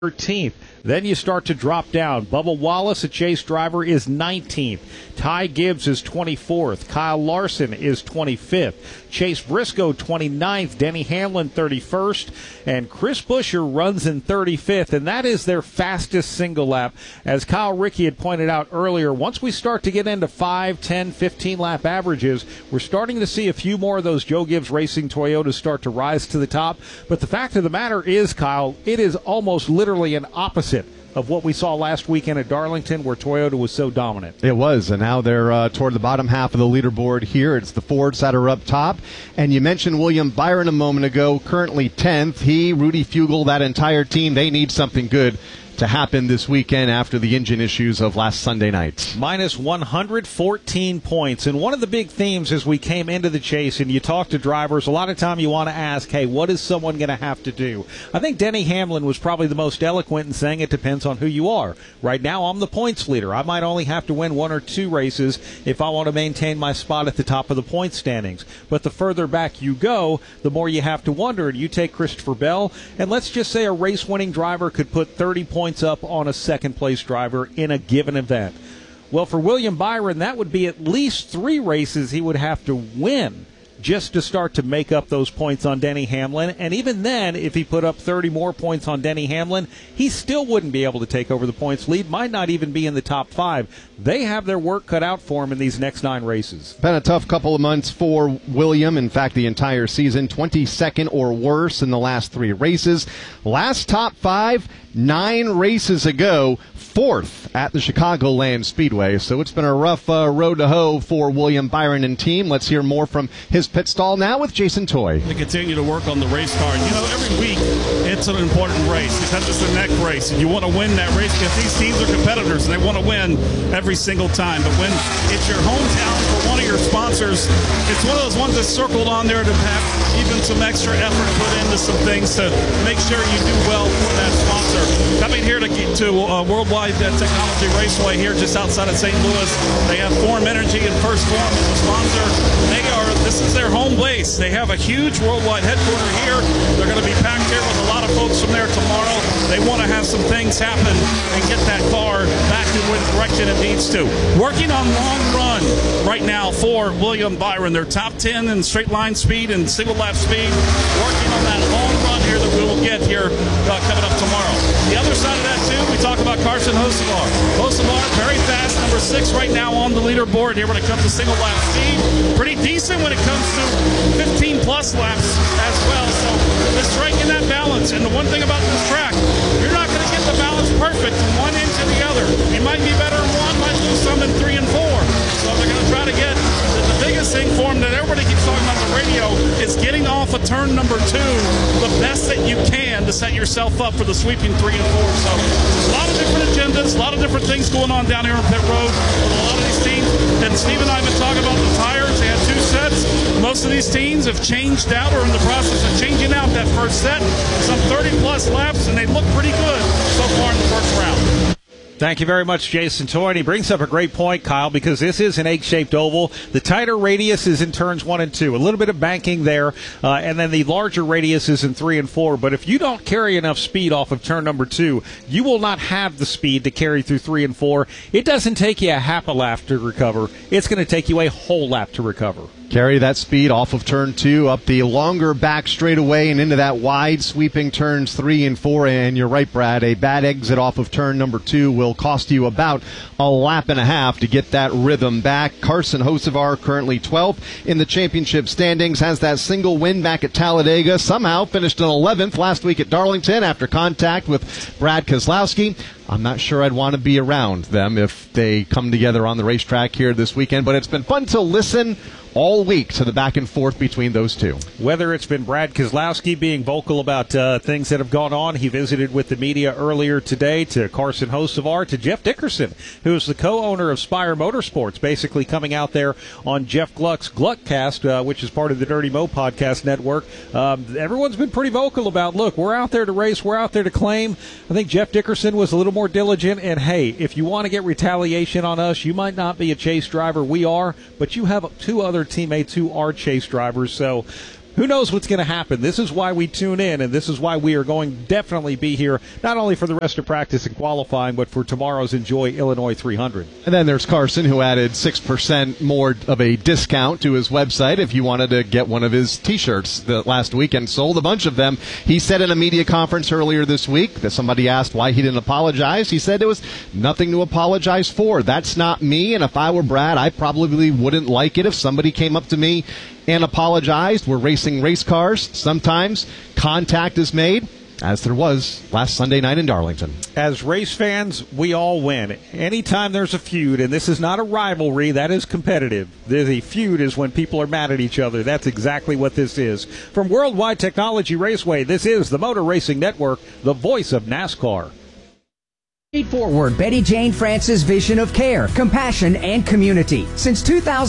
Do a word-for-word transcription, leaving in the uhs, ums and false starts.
thirteenth. Then you start to drop down. Bubba Wallace, a Chase driver, is nineteenth. Ty Gibbs is twenty-fourth. Kyle Larson is twenty-fifth. Chase Briscoe, twenty-ninth. Denny Hamlin, thirty-first. And Chris Buescher runs in thirty-fifth, and that is their fastest single lap. As Kyle Rickey had pointed out earlier, once we start to get into five, ten, fifteen lap averages, we're starting to see a few more of those Joe Gibbs Racing Toyotas start to rise to the top. But the fact of the matter is, Kyle, it is almost literally an opposite of what we saw last weekend at Darlington, where Toyota was so dominant. It was, and now they're uh, toward the bottom half of the leaderboard here. It's the Fords that are up top. And you mentioned William Byron a moment ago, currently tenth. He, Rudy Fugle, that entire team, they need something good to happen this weekend after the engine issues of last Sunday night. Minus one hundred fourteen points. And one of the big themes as we came into the chase, and you talk to drivers, a lot of time you want to ask, hey, what is someone going to have to do? I think Denny Hamlin was probably the most eloquent in saying it depends on who you are. Right now, I'm the points leader. I might only have to win one or two races if I want to maintain my spot at the top of the point standings. But the further back you go, the more you have to wonder. And you take Christopher Bell, and let's just say a race-winning driver could put thirty points up on a second-place driver in a given event. Well, for William Byron, that would be at least three races he would have to win just to start to make up those points on Denny Hamlin. And even then, if he put up thirty more points on Denny Hamlin, he still wouldn't be able to take over the points lead, might not even be in the top five. They have their work cut out for him in these next nine races. Been a tough couple of months for William. In fact, the entire season, twenty-second or worse in the last three races. Last top five, nine races ago, fourth at the Chicagoland Speedway. So it's been a rough uh, road to hoe for William Byron and team. Let's hear more from his pit stall now with Jason Toy. They continue to work on the race car. You know, every week it's an important race because it's the next race, and you want to win that race because these teams are competitors and they want to win every single time. But when it's your hometown for one of your sponsors, it's one of those ones that's circled on there to have even some extra effort put into some things to make sure you do well for that sponsor. Coming here to, to uh, Worldwide Technology Raceway here just outside of Saint Louis. They have Form Energy and First Form as a sponsor. They are, this is their home base. They have a huge worldwide headquarters here. They're going to be packed here with a lot of folks from there tomorrow. They want to have some things happen and get that car back in the direction it needs to. Working on long run right now for William Byron. They're top ten in straight line speed and single lap speed. Working on that long run here that we will get here uh, coming up tomorrow. The other side of that, too, we talk about Carson Hocevar. Hocevar, very fast, number six right now on the leaderboard here when it comes to single lap speed. Pretty decent when it comes to fifteen plus laps as well. So they're striking that balance. And the one thing about this track, you're not going to get the balance perfect from one end to the other. You might be better in one, might lose some in three and four. So they're going to try to get the, the biggest thing for them that everybody keeps talking about on the radio is getting off of turn number two the best that you can to set yourself up for the sweeping three and four. So there's a lot of different agendas, a lot of different things going on down here on pit road with a lot of these teams. And Steve and I have been talking about the tires. They had two sets. Most of these teams have changed out or in the process of changing out that first set. Some thirty plus laps, and they look pretty good so far in the first round. Thank you very much, Jason Toy. And he brings up a great point, Kyle, because this is an egg-shaped oval. The tighter radius is in turns one and two. A little bit of banking there, uh, and then the larger radius is in three and four. But if you don't carry enough speed off of turn number two, you will not have the speed to carry through three and four. It doesn't take you a half a lap to recover. It's going to take you a whole lap to recover. Carry that speed off of turn two, up the longer back straightaway and into that wide sweeping turns three and four. And you're right, Brad, a bad exit off of turn number two will cost you about a lap and a half to get that rhythm back. Carson Hocevar, currently twelfth in the championship standings, has that single win back at Talladega. Somehow finished in eleventh last week at Darlington after contact with Brad Keselowski. I'm not sure I'd want to be around them if they come together on the racetrack here this weekend, but it's been fun to listen all week to the back and forth between those two. Whether it's been Brad Keselowski being vocal about uh, things that have gone on, he visited with the media earlier today, to Carson Hocevar, to Jeff Dickerson, who is the co-owner of Spire Motorsports, basically coming out there on Jeff Gluck's Gluckcast, uh, which is part of the Dirty Mo podcast network. Um, everyone's been pretty vocal about, look, we're out there to race, we're out there to claim. I think Jeff Dickerson was a little more diligent, and hey, if you want to get retaliation on us, you might not be a chase driver, we are, but you have two other teammates who are chase drivers. So Who knows what's going to happen? This is why we tune in, and this is why we are going to definitely be here, not only for the rest of practice and qualifying, but for tomorrow's Enjoy Illinois three hundred. And then there's Carson, who added six percent more of a discount to his website if you wanted to get one of his T-shirts the last week, and sold a bunch of them. He said in a media conference earlier this week that somebody asked why he didn't apologize. He said there was nothing to apologize for. That's not me, and if I were Brad, I probably wouldn't like it if somebody came up to me and apologized. We're racing race cars. Sometimes contact is made, as there was last Sunday night in Darlington. As race fans, we all win. Anytime there's a feud, and this is not a rivalry, that is competitive. The feud is when people are mad at each other. That's exactly what this is. From Worldwide Technology Raceway, this is the Motor Racing Network, the voice of NASCAR. Forward Betty Jane France's vision of care, compassion, and community. Since two thousand